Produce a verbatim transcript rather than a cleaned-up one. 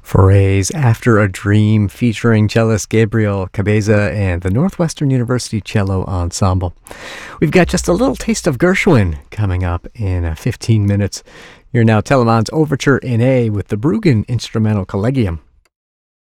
Forays After a Dream featuring cellist Gabriel Cabeza and the Northwestern University Cello Ensemble. We've got just a little taste of Gershwin coming up in uh, fifteen minutes. You're now Telemann's Overture in A with the Bruggen Instrumental Collegium.